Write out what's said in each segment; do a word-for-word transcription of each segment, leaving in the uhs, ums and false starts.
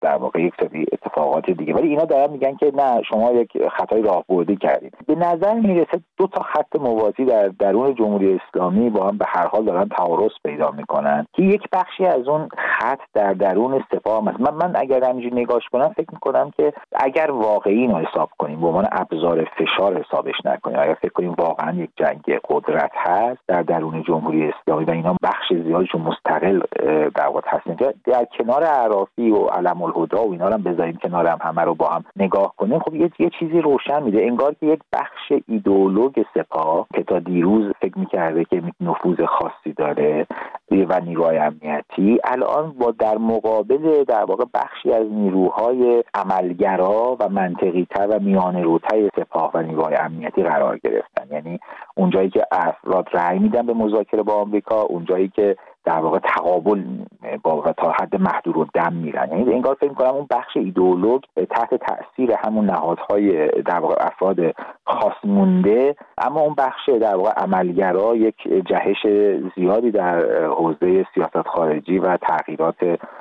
در واقع یک سری اتفاقات دیگه. ولی اینا دارن میگن که نه شما یک خطای راهبردی کردید. به نظر میرسه دو تا خط موازی در درون جمهوری اسلامی با هم به هر حال دارن تعارض پیدا میکنن که یک بخشی از اون خط در درون سپاه هست. من من اگر همینجوری نگاش کنم فکر میکنم که اگر واقعی اینو حساب کنیم به عنوان ابزار فشار حسابش نکنیم، اگر فکر کنیم واقعا یک جنگ قدرت هست در درون جمهوری اسلامی و اینا بخش زیادشون مستقل در واقع هستن، در کنار عرافی و علم الهدی و اینا رو هم بذاریم کنار هم همه رو با هم نگاه کنیم، خب یه, یه چیزی روشن میده. انگار که یک بخش ایدئولوژی سپاه که تا دیروز فکر میکرده که نفوذ خاصی داره و نیروهای امنیتی، الان با در مقابل در واقع بخشی از نیروهای عملگرا و منطقی تر و میانه روتر سپاه و نیروهای امنیتی قرار گرفتن. یعنی اونجایی که افراد رأی میدن به مذاکره با آمریکا، اونجایی که در واقع تقابل با تا حد محدودالدم میرن. یعنی انگار فکر می‌کنم اون بخش ایدئولوژ تحت تأثیر همون نهادهای در واقع افراد خاص مونده، اما اون بخش در واقع عملگرا یک جهش زیادی در حوزه سیاست خارجی و تغییرات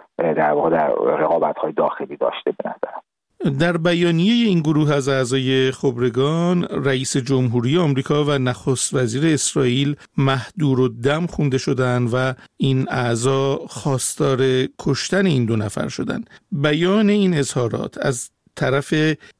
در واقع در رقابت‌های داخلی داشته به نظرم. در بیانیه این گروه از اعضای خبرگان، رئیس جمهوری آمریکا و نخست وزیر اسرائیل مهدورالدم خونده شدند و این اعضا خواستار کشتن این دو نفر شدند. بیان این اظهارات از طرف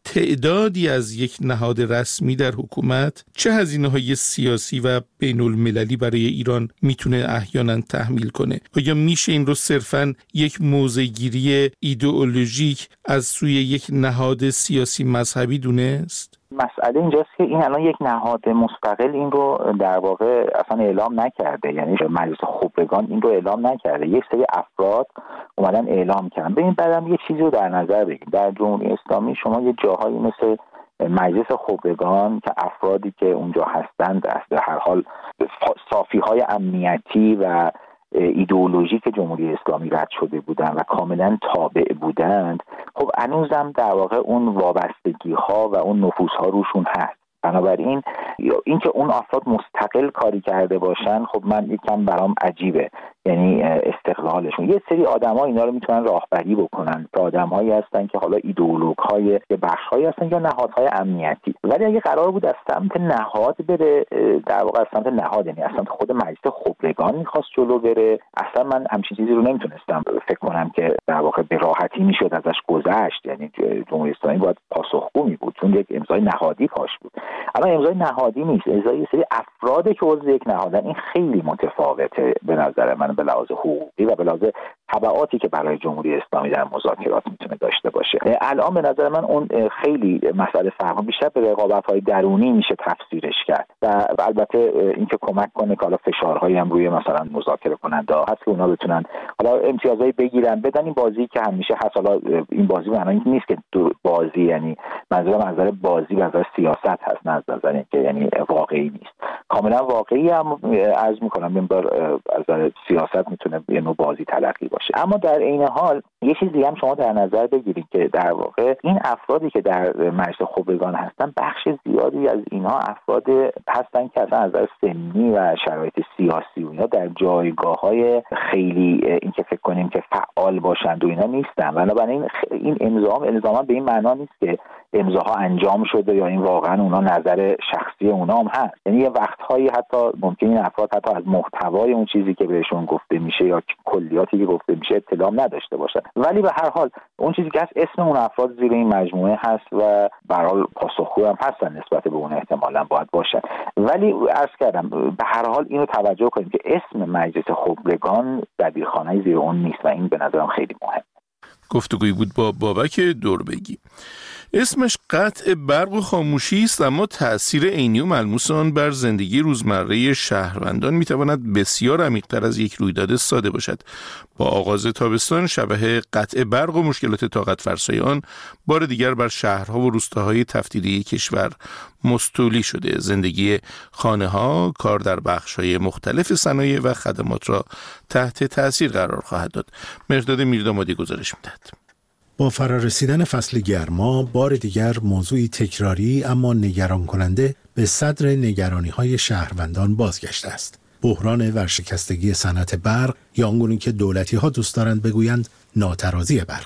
تعدادی از یک نهاد رسمی در حکومت چه هزینه‌های سیاسی و بین المللی برای ایران میتونه احیانا تحمیل کنه؟ آیا میشه این رو صرفاً یک موضع‌گیری ایدئولوژیک از سوی یک نهاد سیاسی مذهبی دونست؟ مسئله اینجاست که این الان یک نهاد مستقل این رو در واقع اصلا اعلام نکرده، یعنی مجلس خبرگان این رو اعلام نکرده، یک سری افراد اومدن اعلام کردن. ببین بعدم یه چیزی رو در نظر بگیرید، در جمهوری اسلامی شما یه جاهایی مثل مجلس خبرگان که افرادی که اونجا هستند در هر حال صافی‌های امنیتی و ایدئولوژی که جمهوری اسلامی رد شده بودن و کاملا تابع بودند، خب هنوزم در واقع اون وابستگی ها و اون نفوذ ها روشون هست. بنابراین اینکه اون افراد مستقل کاری کرده باشن خب من یکم برام عجیبه، یعنی استقلالشون. یه سری آدم‌ها اینا رو میتونن راهبری بکنن، که آدم‌هایی هستن که حالا ایدئولوژهای یه بخش‌هایی هستن یا نهادهای امنیتی، ولی اگه قرار بود از سمت نهاد بره، در واقع از سمت نهاد یعنی از سمت خود مجلس خبرگان می‌خواست جلو بره، اصلا من همچین چیزی رو نمیتونستم فکر کنم که در واقع به راحتی میشد ازش گذشت. یعنی جمهوری اسلامی باید پاسخگو می بود چون یک امضای نهادی پاش بود. اما امضای نهادی نیست، امضای سری افرادی که عضو یک نهادن. این خیلی متفاوته به نظر من به لحاظ حقوقی و به لحاظ تبعاتی که برای جمهوری اسلامی در مذاکرات میتونه داشته باشه. الان به نظر من اون خیلی مسئله فرق بیشتر به رقابت‌های درونی میشه تفسیرش کرد و البته اینکه کمک کنه که حالا فشارهایی هم روی مثلا مذاکره کننده هست که اونا بتونن حالا امتیازایی بگیرن بدن. این بازی که همیشه هست، حالا این بازی معنی نیست که بازی یعنی منظورم از نظر بازی و از نظر سیاست هست، نه از نظر اینکه یعنی واقعی نیست. کاملا واقعی هم عرض می‌کنم این بار از نظر سیاست میتونه یه نوع بازی تلقی باشه. اما در عین حال یه چیزی هم شما در نظر بگیرید که در واقع این افرادی که در مجلس خبرگان هستن بخش زیادی از اینها افراد هستن که اصلا از نظر سنی و شرایط سیاسی و اینا در جایگاه‌های خیلی اینکه فکر کنیم که فعال باشند و اینا نیستن. بنابراین این امضا الزاما به این معنا نیست که امضاها انجام شده یا این واقعا اونا نظر شخصی اونا هم هست. یعنی یه وقت‌هایی حتی ممکنه این افراد حتی از محتوای اون چیزی که بهشون گفته میشه یا کلیاتی که گفته میشه اطلاع نداشته باشن، ولی به هر حال اون چیزی که هست اسم اون افراد زیر این مجموعه هست و به هر حال پاسخگو هم هستن نسبت به اون، احتمالاً باید باشن. ولی عرض کردم به هر حال اینو توجه کنیم که اسم مجلس خبرگان دبیرخانه زیر اون نیست و این به نظرم خیلی مهمه. گفتگویی بود با بابک دوربگی. اسمش قطع برق و خاموشی است، اما تأثیر عینی و ملموس آن بر زندگی روزمره شهروندان میتواند بسیار عمیق‌تر از یک رویداد ساده باشد. با آغاز تابستان شبح قطع برق و مشکلات طاقت فرسای آن بار دیگر بر شهرها و روستاهای تفتیری کشور مستولی شده. زندگی خانه‌ها، کار در بخش‌های مختلف صنایع و خدمات را تحت تأثیر قرار خواهد داد. مرداد میردامادی گزارش می‌دهد. با فرارسیدن فصل گرما بار دیگر موضوعی تکراری اما نگران کننده به صدر نگرانی‌های شهروندان بازگشته است. بحران ورشکستگی صنعت برق یا آنگونه که دولتی‌ها دوست دارند بگویند ناترازی برق.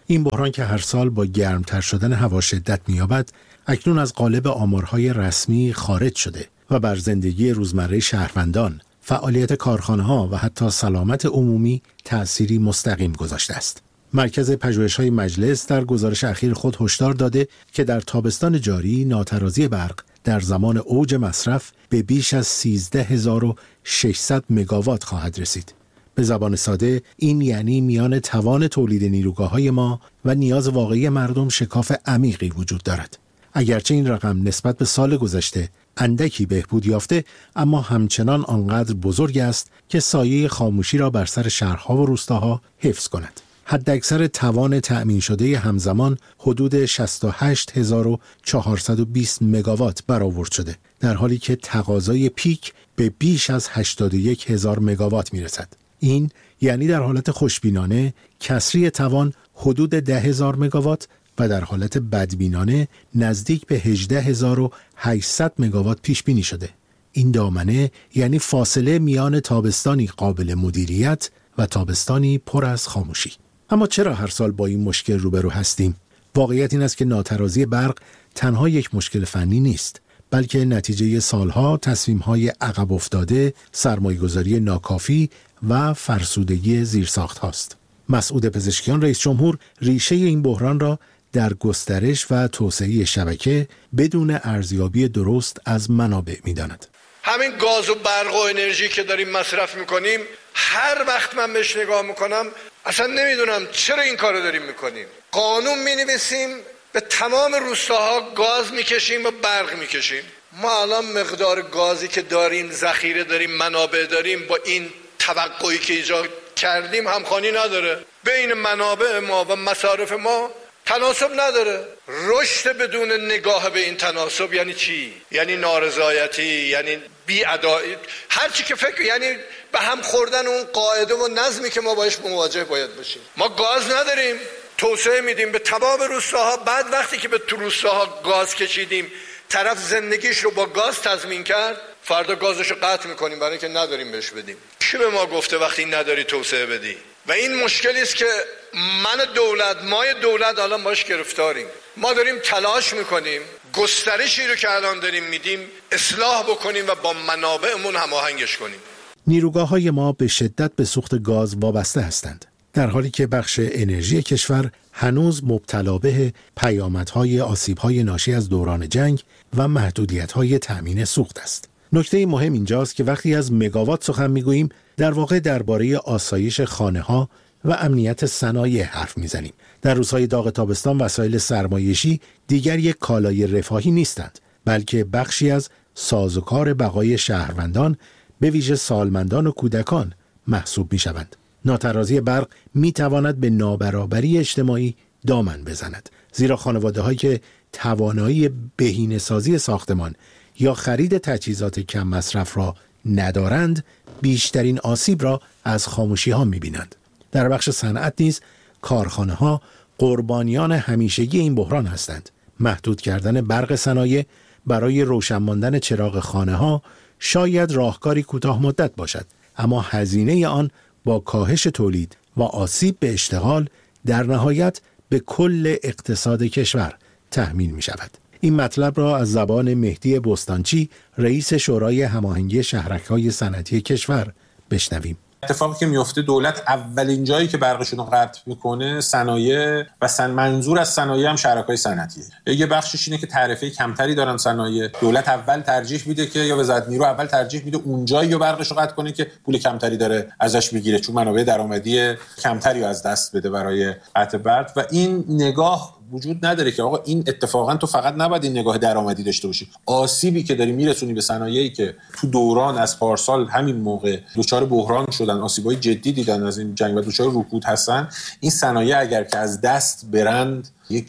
این بحران که هر سال با گرمتر شدن هوا شدت می‌یابد، اکنون از قالب آمارهای رسمی خارج شده و بر زندگی روزمره شهروندان، فعالیت کارخانه‌ها و حتی سلامت عمومی تأثیری مستقیم گذاشته است. مرکز پژوهش‌های مجلس در گزارش اخیر خود هشدار داده که در تابستان جاری ناترازی برق در زمان اوج مصرف به بیش از سیزده هزار و ششصد مگاوات خواهد رسید. به زبان ساده این یعنی میان توان تولید نیروگاه‌های ما و نیاز واقعی مردم شکاف عمیقی وجود دارد. اگرچه این رقم نسبت به سال گذشته اندکی بهبود یافته، اما همچنان آنقدر بزرگ است که سایه خاموشی را بر سر شهرها و روستاها حفظ کند. حداکثر توان تأمین شده همزمان حدود شصت و هشت هزار و چهارصد و بیست مگاوات برآورد شده، در حالی که تقاضای پیک به بیش از هشتاد و یک هزار مگاوات میرسد. این یعنی در حالت خوشبینانه کسری توان حدود ده هزار مگاوات و در حالت بدبینانه نزدیک به هجده هزار و هشتصد مگاوات پیش بینی شده. این دامنه یعنی فاصله میان تابستانی قابل مدیریت و تابستانی پر از خاموشی. اما چرا هر سال با این مشکل روبرو هستیم؟ واقعیت این است که ناترازی برق تنها یک مشکل فنی نیست، بلکه نتیجه سالها تصمیم‌های عقب افتاده، سرمایه‌گذاری ناکافی و فرسودگی زیرساخت هاست. مسعود پزشکیان رئیس جمهور ریشه این بحران را در گسترش و توسعه شبکه بدون ارزیابی درست از منابع می‌داند. همین گاز و برق و انرژی که داریم مصرف می‌کنیم، هر وقت من بهش نگاه می‌کنم اصلا نمیدونم چرا این کارو داریم می‌کنیم. قانون می‌نویسیم به تمام روستاها گاز می‌کشیم و برق می‌کشیم. ما الان مقدار گازی که داریم، ذخیره داریم، منابع داریم، با این توقعی که ایجاد کردیم همخوانی نداره. بین منابع ما و مصارف ما تناسب نداره. رشد بدون نگاه به این تناسب یعنی چی؟ یعنی نارضایتی، یعنی بی‌عدالتی، هر چی که فکر، یعنی به هم خوردن اون قاعده و نظمی که ما باش مواجه باید باشیم. ما گاز نداریم، توسعه میدیم به تمام روستاها. بعد وقتی که به تو روستاها گاز کشیدیم، طرف زندگیش رو با گاز تضمین کرد، فردا گازش رو قطع میکنیم برای اینکه نداریم بهش بدیم. کی به ما گفته وقتی نداری توسعه بدی؟ و این مشکلی است که من دولت، ما دولت الان باش گرفتاریم. ما داریم تلاش میکنیم گسترشی رو که الان داریم میدیم اصلاح بکنیم و با منابعمون هماهنگش کنیم. نیروگاه‌های ما به شدت به سوخت گاز وابسته هستند، در حالی که بخش انرژی کشور هنوز مبتلا به پیامدهای آسیب‌های ناشی از دوران جنگ و محدودیت‌های تأمین سوخت است. نکته مهم اینجاست که وقتی از مگاوات سخن می‌گوییم، در واقع درباره آسایش خانه‌ها و امنیت صنایع حرف می‌زنیم. در روزهای داغ تابستان وسایل سرمایشی دیگر یک کالای رفاهی نیستند، بلکه بخشی از سازوکار بقای شهروندان، به ویژه سالمندان و کودکان محسوب می‌شوند. ناترازی برق می‌تواند به نابرابری اجتماعی دامن بزند، زیرا خانواده‌هایی که توانایی بهینه‌سازی ساختمان یا خرید تجهیزات کم مصرف را ندارند، بیشترین آسیب را از خاموشی‌ها می‌بینند. در بخش صنعت نیز کارخانه‌ها قربانیان همیشگی این بحران هستند. محدود کردن برق صنایع برای روشن ماندن چراغ خانه‌ها شاید راهکاری کوتاه مدت باشد، اما هزینه آن با کاهش تولید و آسیب به اشتغال در نهایت به کل اقتصاد کشور تحمیل می شود. این مطلب را از زبان مهدی بستانچی، رئیس شورای هماهنگی شهرک‌های صنعتی کشور بشنویم. اتفاقی که میفته، دولت اولین جایی که برقشون رو قطع میکنه صنایع و سن منظور از صنایع هم شرکای صنعتیه. یه بخشش اینه که تعرفه کمتری دارن صنایع. دولت اول ترجیح میده که یا وزارت نیرو اول ترجیح میده اونجایی یا برقش رو قطع کنه که پول کمتری داره ازش میگیره، چون منابع درآمدی کمتری از دست بده برای قطع برق. و این نگاه وجود نداره که آقا این اتفاقا تو فقط نباید این نگاه درآمدی داشته باشی. آسیبی که داری میرسونی به صنایعی که تو دوران از پارسال همین موقع دچار بحران شدن، آسیبای جدی دیدن از این جنگ و دچار رکود هستن، این صنایع اگر که از دست برند، یک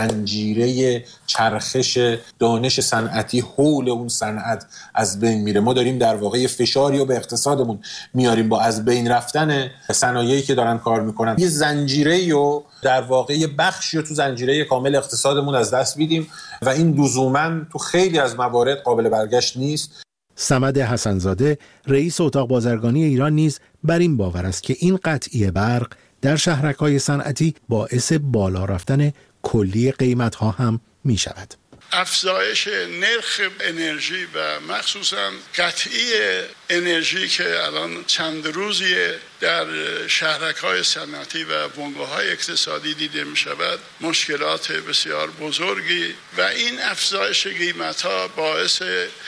زنجیره چرخش دانش صنعتی حول اون صنعت از بین میره. ما داریم در واقع فشاری رو به اقتصادمون میاریم با از بین رفتن صنایعی که دارن کار میکنن. یه زنجیره رو در واقع بخشی رو تو زنجیره کامل اقتصادمون از دست میدیم و این لزوماً تو خیلی از موارد قابل برگشت نیست. صمد حسن‌زاده، رئیس اتاق بازرگانی ایران نیز بر این باور است که این قطعی برق در شهرک‌های صنعتی باعث بالا رفتن کلی قیمت‌ها هم می‌شود. افزایش نرخ انرژی و مخصوصا قطعی انرژی که الان چند روزیه در شهرک‌های صنعتی و بنگاه‌های اقتصادی دیده می‌شود مشکلات بسیار بزرگی و این افزایش قیمت‌ها باعث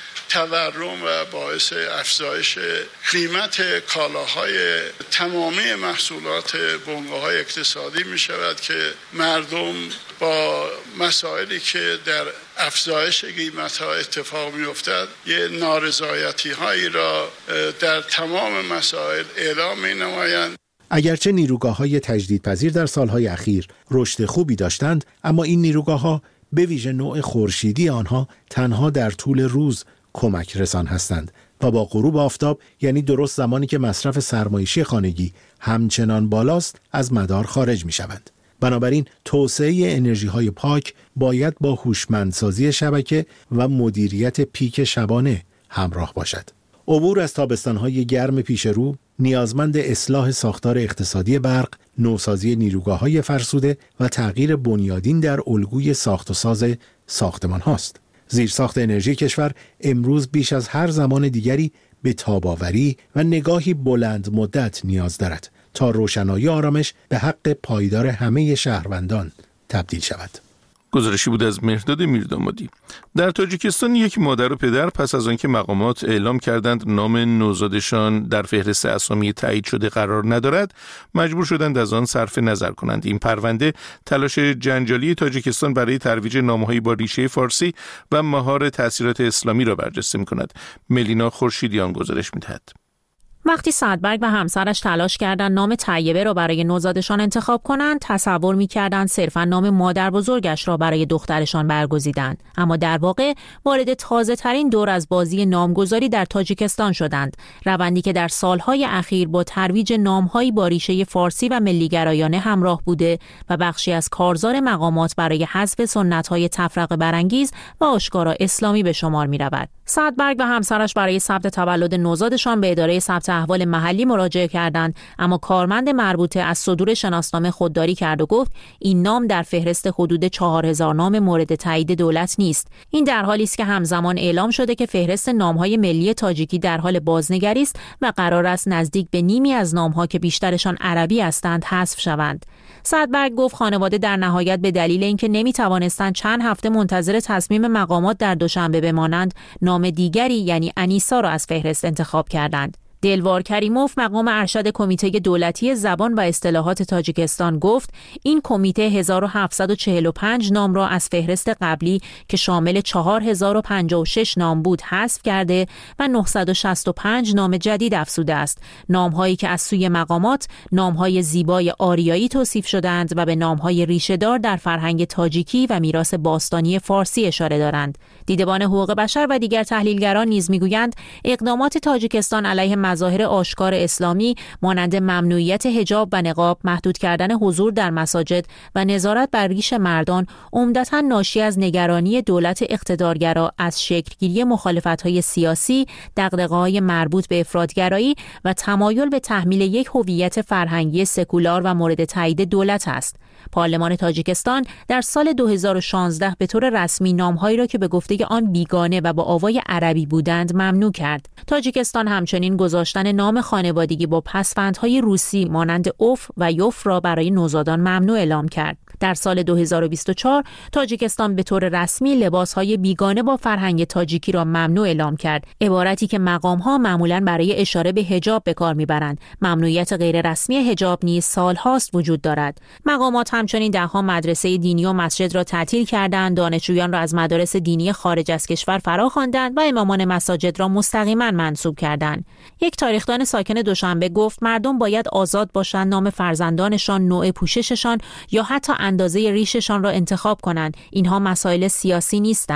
تورم و باعث افزایش قیمت کالاهای تمامی محصولات بنگاه‌های اقتصادی می‌شود که مردم با مسائلی که در افزایش قیمت‌ها اتفاق می‌افتد یه نارضایتی‌هایی را در تمام مسائل اعلام می‌نمایند. اگرچه نیروگاه‌های تجدیدپذیر در سالهای اخیر رشد خوبی داشتند، اما این نیروگاه‌ها به ویژه نوع خورشیدی آنها تنها در طول روز کمک رسان هستند و با غروب آفتاب، یعنی درست زمانی که مصرف سرمایشی خانگی همچنان بالاست، از مدار خارج می شوند. بنابراین توسعه انرژی‌های پاک باید با هوشمندسازی شبکه و مدیریت پیک شبانه همراه باشد. عبور از تابستان‌های گرم پیش رو نیازمند اصلاح ساختار اقتصادی برق، نوسازی نیروگاه‌های فرسوده و تغییر بنیادین در الگوی ساخت و ساز ساختمان هاست. زیرساخت انرژی کشور امروز بیش از هر زمان دیگری به تاب‌آوری و نگاهی بلند مدت نیاز دارد تا روشنایی آرامش به حق پایدار همه شهروندان تبدیل شود. گزارشی بود از مهرداد میردامادی. در تاجیکستان یک مادر و پدر پس از آنکه مقامات اعلام کردند نام نوزادشان در فهرست اسامی تایید شده قرار ندارد، مجبور شدند از آن صرف نظر کنند. این پرونده تلاش جنجالی تاجیکستان برای ترویج نامه‌های با ریشه فارسی و مهار تأثیرات اسلامی را برجسته می‌کند. ملینا خورشیدیان گزارش می‌دهد. وقتی سعدبرگ و همسرش تلاش کردند نام طیبه را برای نوزادشان انتخاب کنند، تصور می‌کردند صرفاً نام مادر بزرگش را برای دخترشان برگزیدند، اما در واقع وارد تازه‌ترین دور از بازی نامگذاری در تاجیکستان شدند، روندی که در سالهای اخیر با ترویج نام‌هایی با ریشه فارسی و ملی‌گرایانه همراه بوده و بخشی از کارزار مقامات برای حذف سنت‌های تفرقه برانگیز و آشکارا اسلامی به شمار می‌رود. سعدبرگ و همسرش برای ثبت تولد نوزادشان به اداره ثبت احوال محلی مراجعه کردند، اما کارمند مربوطه از صدور شناسنامه خودداری کرد و گفت این نام در فهرست حدود چهار هزار نام مورد تایید دولت نیست. این در حالی است که همزمان اعلام شده که فهرست نام‌های ملی تاجیکی در حال بازنگری است و قرار است نزدیک به نیمی از نام‌ها که بیشترشان عربی هستند حذف شوند. سعدبرگ گفت خانواده در نهایت به دلیل اینکه نمی‌توانستند چند هفته منتظر تصمیم مقامات در دوشنبه بمانند، نام دیگری یعنی انیسا را از فهرست انتخاب کردند. دلوار کریموف مقام ارشد کمیته دولتی زبان و اصطلاحات تاجیکستان گفت این کمیته هزار و هفتصد و چهل و پنج نام را از فهرست قبلی که شامل چهار هزار و پنجاه و شش نام بود حذف کرده و نهصد و شصت و پنج نام جدید افزوده است. نام‌هایی که از سوی مقامات نام‌های زیبای آریایی توصیف شدند و به نام‌های ریشه‌دار در فرهنگ تاجیکی و میراث باستانی فارسی اشاره دارند. دیدبان حقوق بشر و دیگر تحلیلگران نیز می‌گویند اقدامات تاجیکستان علیه مظاهر آشکار اسلامی مانند ممنوعیت حجاب و نقاب، محدود کردن حضور در مساجد و نظارت بر ریش مردان عمدتاً ناشی از نگرانی دولت اقتدارگرا از شکلگیری مخالفت‌های سیاسی، دغدغه‌های مربوط به افراط‌گرایی و تمایل به تحمیل یک هویت فرهنگی سکولار و مورد تایید دولت است. پارلمان تاجیکستان در سال دو هزار و شانزده به طور رسمی نام‌هایی را که به گفته آن بیگانه و با آوای عربی بودند ممنوع کرد. تاجیکستان همچنین گذاشتن نام خانوادگی با پسوندهای روسی مانند اوف و یوف را برای نوزادان ممنوع اعلام کرد. در سال دو هزار و بیست و چهار تاجیکستان به طور رسمی لباس‌های بیگانه با فرهنگ تاجیکی را ممنوع اعلام کرد، عبارتی که مقام‌ها معمولاً برای اشاره به حجاب به کار می‌برند. ممنوعیت غیررسمی حجاب نیز سال‌هاست وجود دارد. مقامات همچنین ده‌ها مدرسه دینی و مسجد را تعطیل کردند، دانشجویان را از مدارس دینی خارج از کشور فراخواندند و امامان مساجد را مستقیما منسوب کردند. یک تاریخدان ساکن دوشنبه گفت مردم باید آزاد باشند نام فرزندانشان، نوع پوشششان یا حتی اندازه ریششان را انتخاب کنند. اینها مسائل سیاسی نیستند.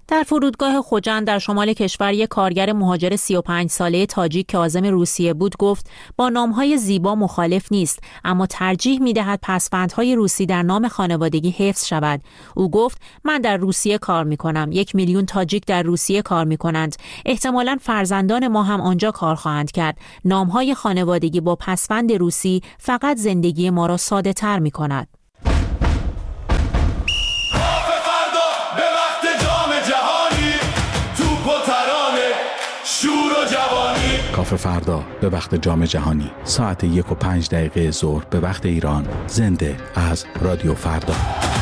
در فرودگاه خوجند در شمال کشور یک کارگر مهاجر سی و پنج ساله تاجیک که عازم روسیه بود گفت با نامهای زیبا مخالف نیست، اما ترجیح می‌دهد پسوندهای روسی در نام خانوادگی حفظ شود. او گفت من در روسیه کار می‌کنم، یک میلیون تاجیک در روسیه کار می‌کنند، احتمالاً فرزندان ما هم آنجا کار خواهند کرد. نامهای خانوادگی با پسوند روسی فقط زندگی ما را ساده‌تر می‌کند. کافه فردا به وقت جام جهانی ساعت یک و پنج دقیقه ظهر به وقت ایران، زنده از رادیو فردا.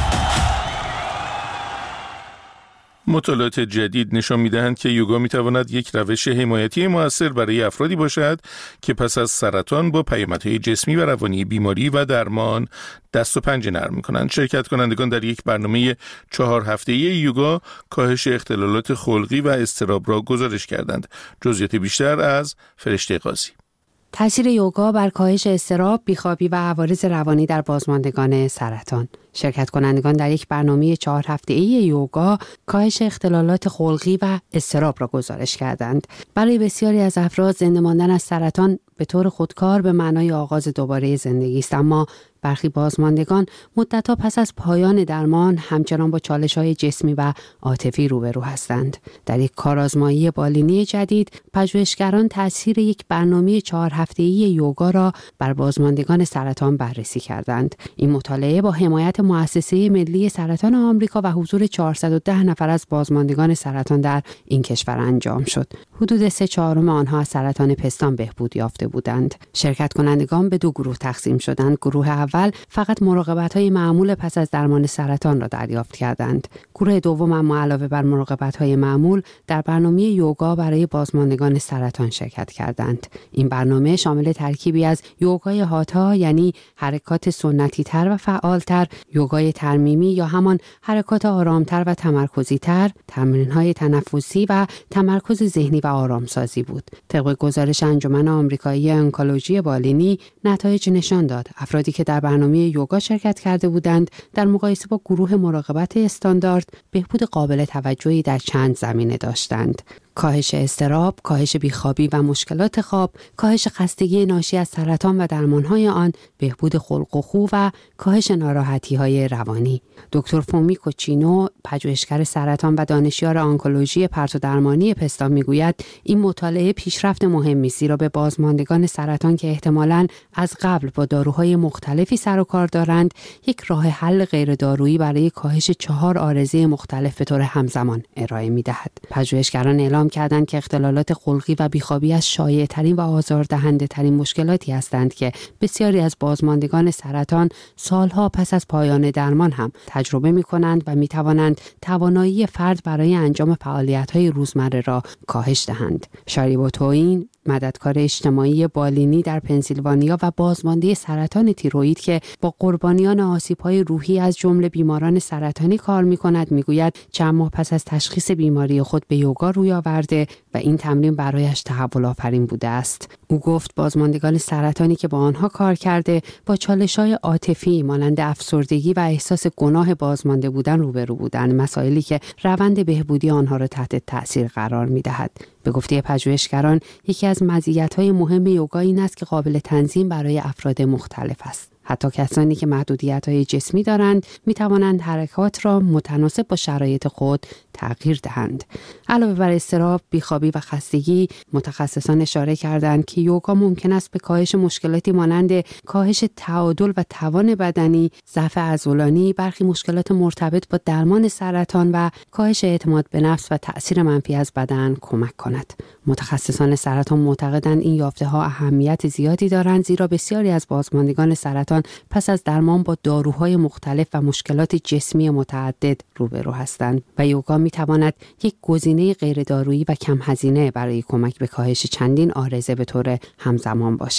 مطالعات جدید نشان می‌دهند که یوگا می‌تواند یک روش حمایتی مؤثر برای افرادی باشد که پس از سرطان با پیامدهای جسمی و روانی بیماری و درمان دست و پنجه نرم می‌کنند. شرکت کنندگان در یک برنامه چهار هفته‌ای یوگا کاهش اختلالات خلقی و اضطراب را گزارش کردند. جزئیات بیشتر از فرشته قاضی. تاثیر یوگا بر کاهش اضطراب، بیخوابی و عوارض روانی در بازماندگان سرطان. شرکت کنندگان در یک برنامه چهار هفته‌ای یوگا کاهش اختلالات خلقی و اضطراب را گزارش کردند. برای بسیاری از افراد زنده ماندن از سرطان به طور خودکار به معنای آغاز دوباره زندگی است، اما برخی بازماندگان مدت‌ها پس از پایان درمان همچنان با چالش‌های جسمی و عاطفی روبرو هستند. در یک کارآزمایی بالینی جدید، پژوهشگران تأثیر یک برنامه چهار هفته‌ای یوگا را بر بازماندگان سرطان بررسی کردند. این مطالعه با حمایت مؤسسه ملی سرطان آمریکا و حضور چهارصد و ده نفر از بازماندگان سرطان در این کشور انجام شد. حدود سه چهارم آنها از سرطان پستان بهبود یافته بودند. شرکت کنندگان به دو گروه تقسیم شدند. گروه اول فقط مراقبت‌های معمول پس از درمان سرطان را دریافت کردند. گروه دوم اما علاوه بر مراقبت‌های معمول در برنامه یوگا برای بازماندگان سرطان شرکت کردند. این برنامه شامل ترکیبی از یوگای هاتا، یعنی حرکات سنتی‌تر و فعالتر، یوگای ترمیمی یا همان حرکات آرامتر و تمرکزی‌تر، تمرین‌های تنفسی و تمرکز ذهنی و آرامسازی بود. طبق گزارش انجمن آمریکایی انکولوژی بالینی، نتایج نشان داد افرادی که در برنامه یوگا شرکت کرده بودند در مقایسه با گروه مراقبت استاندارد بهبود قابل توجهی در چند زمینه داشتند: کاهش اضطراب، کاهش بیخوابی و مشکلات خواب، کاهش خستگی ناشی از سرطان و درمانهای آن، بهبود خلق و خو و کاهش ناراحتی‌های روانی. دکتر فومیکو چینو، پژوهشگر سرطان و دانشیار آنکولوژی پرتو درمانی پستان میگوید این مطالعه پیشرفت مهمی است، زیرا به بازماندگان سرطان که احتمالاً از قبل با داروهای مختلفی سر و کار دارند، یک راه حل غیر دارویی برای کاهش چهار عارضه مختلف به طور همزمان ارائه می‌دهد. پژوهشگران اعلام کردند که اختلالات خلقی و بیخوابی از شایع‌ترین و آزاردهنده‌ترین مشکلاتی هستند که بسیاری از بازماندگان سرطان سالها پس از پایان درمان هم تجربه می‌کنند و می‌توانند توانایی فرد برای انجام فعالیت‌های روزمره را کاهش دهند. شاریبوتوین، مددکار اجتماعی بالینی در پنسیلوانیا و بازمانده سرطان تیروئید که با قربانیان آسیب‌های روحی از جمله بیماران سرطانی کار می‌کند، می‌گوید چند ماه پس از تشخیص بیماری خود به یوگا روی آورده و این تمرین برایش تحول آفرین بوده است. او گفت بازماندگان سرطانی که با آنها کار کرده با چالش‌های عاطفی مانند افسردگی و احساس گناه بازمانده بودن روبرو بودند، مسائلی که روند بهبودی آنها را تحت تأثیر قرار می‌دهد. به گفته پژوهشگران، یکی از مزیت‌های مهم یوگا این است که قابل تنظیم برای افراد مختلف است. حتی کسانی که محدودیت‌های جسمی دارند می توانند حرکات را متناسب با شرایط خود تغییر دهند. علاوه بر اضطراب، بیخوابی و خستگی، متخصصان اشاره کردند که یوگا ممکن است به کاهش مشکلاتی مانند کاهش تعادل و توان بدنی، ضعف عضلانی، برخی مشکلات مرتبط با درمان سرطان و کاهش اعتماد به نفس و تأثیر منفی از بدن کمک کند. متخصصان سرطان معتقدند این یافته‌ها اهمیت زیادی دارند، زیرا بسیاری از بازماندگان سرطان پس از درمان با داروهای مختلف و مشکلات جسمی متعدد روبرو هستند و یوگا می‌تواند یک گزینه غیر دارویی و کم هزینه برای کمک به کاهش چندین عارضه به طور همزمان باشد.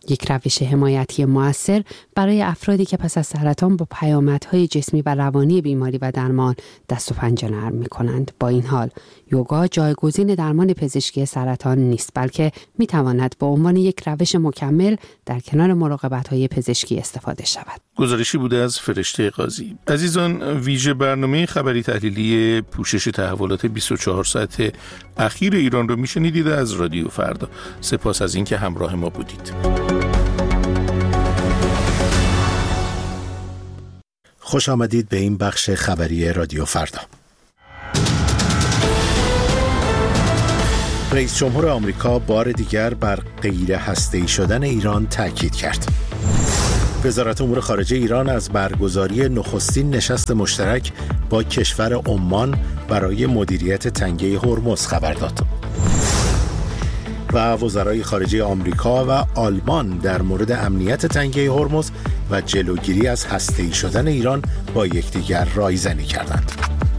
یک روش حمایتی مؤثر برای افرادی که پس از سرطان با پیامدهای جسمی و روانی بیماری و درمان دست و پنجه نرم می‌کنند. با این حال یوگا جایگزین درمان پزشکی سرطان نیست، بلکه می‌تواند به عنوان یک روش مکمل در کنار مراقبت‌های پزشکی استفاده شود. گزارشی بوده از فرشته قاضی. عزیزان، ویژه برنامه خبری تحلیلی پوشش تحولات بیست و چهار ساعت اخیر ایران رو میشنیدید از رادیو فردا. سپاس از اینکه همراه ما بودید. خوش آمدید به این بخش خبری رادیو فردا. رئیس جمهور آمریکا بار دیگر بر غیر هسته‌ای شدن ایران تاکید کرد. وزارت امور خارجه ایران از برگزاری نخستین نشست مشترک با کشور عمان برای مدیریت تنگه هرمز خبر داد. و وزرای خارجه آمریکا و آلمان در مورد امنیت تنگه هرمز و جلوگیری از هسته‌ای شدن ایران با یکدیگر رایزنی کردند.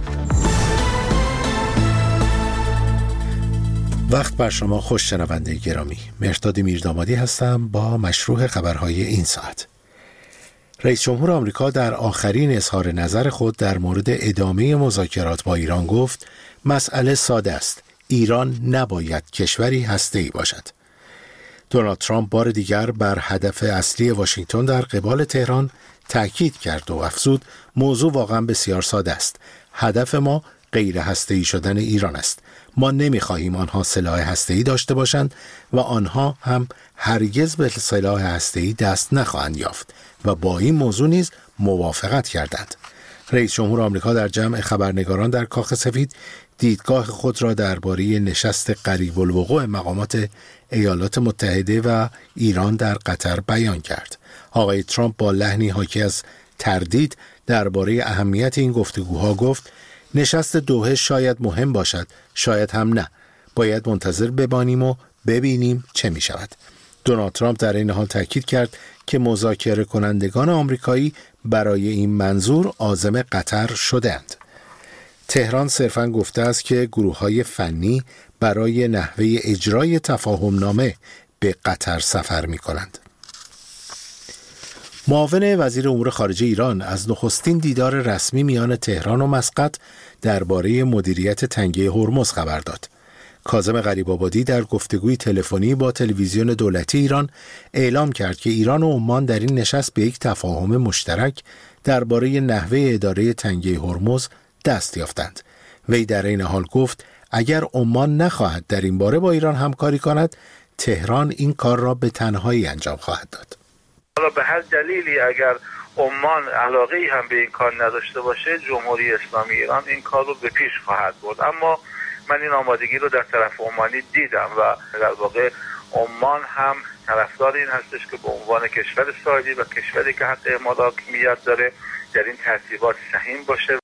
وقت بر شما خوش شنونده گرامی. مهرداد میردامادی هستم با مشروع خبرهای این ساعت. رئیس جمهور آمریکا در آخرین اظهار نظر خود در مورد ادامه مذاکرات با ایران گفت مسئله ساده است. ایران نباید کشوری هسته‌ای باشد. دونالد ترامپ بار دیگر بر هدف اصلی واشنگتن در قبال تهران تأکید کرد و افزود موضوع واقعا بسیار ساده است. هدف ما غیر هسته‌ای شدن ایران است. ما نمی‌خواهیم آنها سلاح هسته‌ای داشته باشند و آنها هم هرگز به سلاح هسته‌ای دست نخواهند یافت و با این موضوع نیز موافقت کردند. رئیس جمهور آمریکا در جمع خبرنگاران در کاخ سفید دیدگاه خود را درباره نشست قریب الوقوع مقامات ایالات متحده و ایران در قطر بیان کرد. آقای ترامپ با لحنی حاکی از تردید درباره اهمیت این گفتگوها گفت نشست دوحه شاید مهم باشد، شاید هم نه. باید منتظر بمانیم و ببینیم چه می شود. دونالد ترامپ در این حال تاکید کرد که مذاکره کنندگان آمریکایی برای این منظور عازم قطر شدند. تهران صرفاً گفته است که گروه‌های فنی برای نحوه اجرای تفاهم نامه به قطر سفر می‌کنند. معاون وزیر امور خارجه ایران از نخستین دیدار رسمی میان تهران و مسقط درباره مدیریت تنگه هرمز خبر داد. کاظم غریب‌آبادی در گفتگوی تلفنی با تلویزیون دولتی ایران اعلام کرد که ایران و عمان در این نشست به یک تفاهم مشترک درباره نحوه اداره تنگه هرمز دست یافتند. وی در این حال گفت اگر عمان نخواهد در این باره با ایران همکاری کند، تهران این کار را به تنهایی انجام خواهد داد. حالا به هر دلیلی اگر عمان علاقه‌ای هم به این کار نداشته باشه، جمهوری اسلامی ایران این کار رو به پیش خواهد برد. اما من این آمادگی رو در طرف عمانی دیدم و در واقع عمان هم طرفدار این هستش که به عنوان کشور ساحلی و کشوری که حق اعمال حاکمیت داره در این ترتیبات سهیم باشه.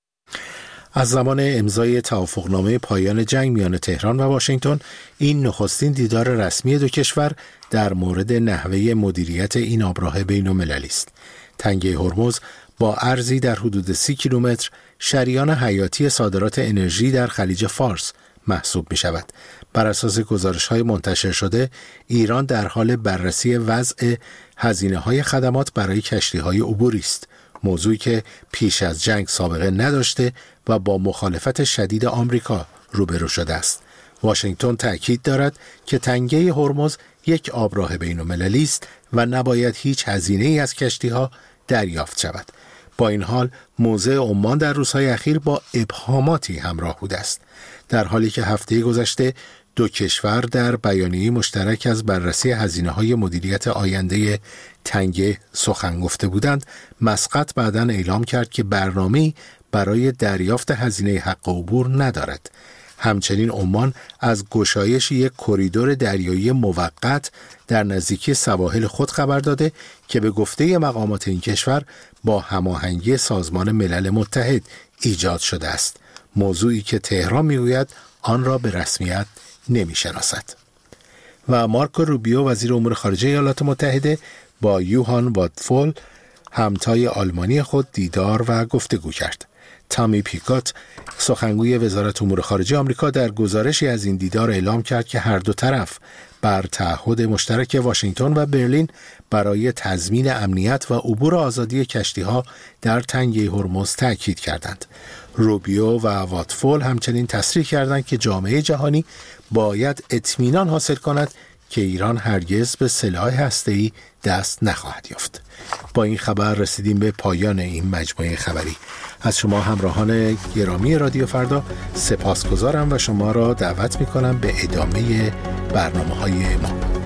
از زمان امضای توافقنامه پایان جنگ میان تهران و واشنگتن، این نخستین دیدار رسمی دو کشور در مورد نحوه مدیریت این آبراه بین‌المللی است. تنگه هرمز با عرضی در حدود سی کیلومتر شریان حیاتی صادرات انرژی در خلیج فارس محسوب می شود. بر اساس گزارش‌های منتشر شده، ایران در حال بررسی وضع هزینه‌های خدمات برای کشتی‌های عبوری است. موضوعی که پیش از جنگ سابقه نداشته و با مخالفت شدید آمریکا روبرو شده است. واشنگتن تأکید دارد که تنگه هرمز یک آبراه بین‌المللی است و نباید هیچ هزینه‌ای از کشتی‌ها دریافت شود. با این حال موضع عمان در روزهای اخیر با ابهاماتی همراه بوده است. در حالی که هفته گذشته دو کشور در بیانیه مشترک از بررسی هزینه‌های مدیریت آینده تنگه سخن گفته بودند، مسقط بعداً اعلام کرد که برنامه‌ای برای دریافت هزینه حق عبور ندارد. همچنین عمان از گشایش یک کریدور دریایی موقت در نزدیکی سواحل خود خبر داده که به گفته مقامات این کشور با هماهنگی سازمان ملل متحد ایجاد شده است. موضوعی که تهران میگوید آن را به رسمیت نمیشناسد. و مارکو روبیو وزیر امور خارجه ایالات متحده با یوهان وادفول همتای آلمانی خود دیدار و گفتگو کرد. تامی پیکات سخنگوی وزارت امور خارجه آمریکا در گزارشی از این دیدار اعلام کرد که هر دو طرف بر تعهد مشترک واشنگتن و برلین برای تضمین امنیت و عبور آزادی کشتی‌ها در تنگه هرمز تأکید کردند. روبیو و واتفول همچنین تصریح کردند که جامعه جهانی باید اطمینان حاصل کند که ایران هرگز به سلاح هسته‌ای دست نخواهد یافت. با این خبر رسیدیم به پایان این مجموعه خبری. از شما همراهان گرامی رادیو فردا سپاسگزارم و شما را دعوت می‌کنم به ادامه برنامه‌های ما.